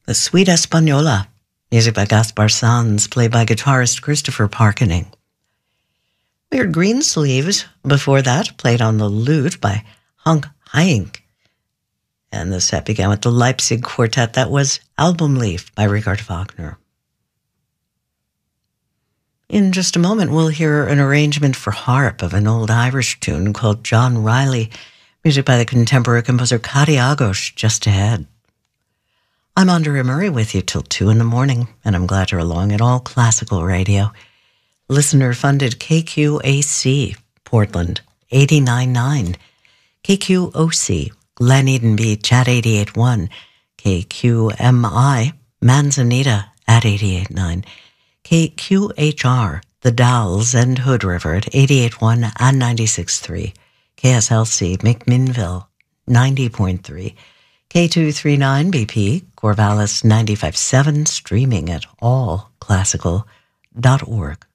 The Suite Española, music by Gaspar Sanz, played by guitarist Christopher Parkening. We heard Greensleeves before that, played on the lute by Hank Haink. And the set began with the Leipzig Quartet. That was Album Leaf by Richard Wagner. In just a moment, we'll hear an arrangement for harp of an old Irish tune called John Riley, music by the contemporary composer Cady Agos, just ahead. I'm Andrea Murray with you till 2 in the morning, and I'm glad you're along at All Classical Radio. Listener-funded KQAC, Portland, 89.9. KQOC, Glen Eden Beach at 88.1. KQMI, Manzanita at 88.9. KQHR, The Dalles and Hood River at 88.1 and 96.3. KSLC, McMinnville, 90.3. K239 BP, Corvallis 95.7, streaming at allclassical.org.